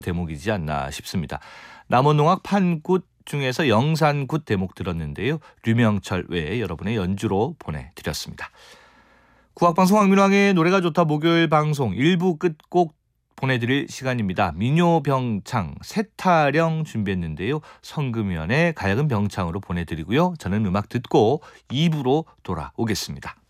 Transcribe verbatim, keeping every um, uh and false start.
대목이지 않나 싶습니다. 남원농악 판굿 중에서 영산굿 대목 들었는데요. 류명철 외에 여러분의 연주로 보내드렸습니다. 국악방송 황민왕의 노래가 좋다 목요일 방송 일 부 끝곡 보내드릴 시간입니다. 민요병창 세타령 준비했는데요. 성금연의 가야금 병창으로 보내드리고요. 저는 음악 듣고 이 부로 돌아오겠습니다.